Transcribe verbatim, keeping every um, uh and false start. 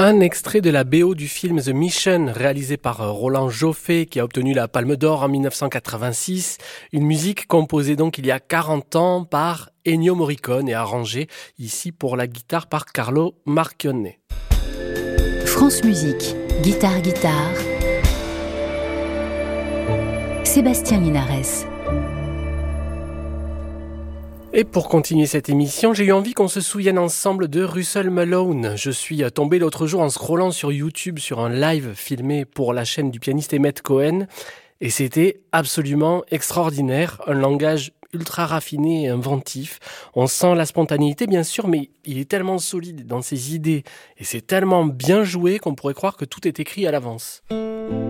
Un extrait de la B O du film The Mission, réalisé par Roland Joffé, qui a obtenu la Palme d'Or en dix-neuf cent quatre-vingt-six. Une musique composée donc il y a quarante ans par Ennio Morricone et arrangée ici pour la guitare par Carlo Marchione. France Musique, guitare guitare. Sébastien Linares. Et pour continuer cette émission, j'ai eu envie qu'on se souvienne ensemble de Russell Malone. Je suis tombé l'autre jour en scrollant sur YouTube sur un live filmé pour la chaîne du pianiste Emmett Cohen. Et c'était absolument extraordinaire. Un langage ultra raffiné et inventif. On sent la spontanéité bien sûr, mais il est tellement solide dans ses idées. Et c'est tellement bien joué qu'on pourrait croire que tout est écrit à l'avance.